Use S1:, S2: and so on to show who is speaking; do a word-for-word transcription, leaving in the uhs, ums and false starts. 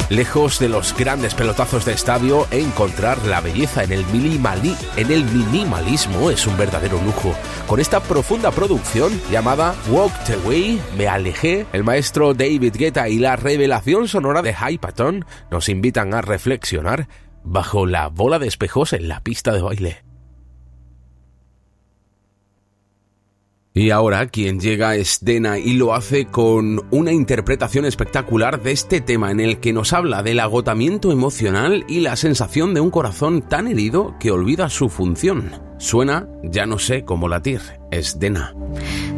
S1: Lejos de los grandes pelotazos de estadio, encontrar la belleza en el, minimali- en el minimalismo es un verdadero lujo. Con esta profunda producción llamada Walked Away, Me Alejé, el maestro David Guetta y la revelación sonora de Hypaton nos invitan a reflexionar bajo la bola de espejos en la pista de baile. Y ahora quien llega es Dena y lo hace con una interpretación espectacular de este tema en el que nos habla del agotamiento emocional y la sensación de un corazón tan herido que olvida su función. Suena Ya no sé cómo latir, es Dena.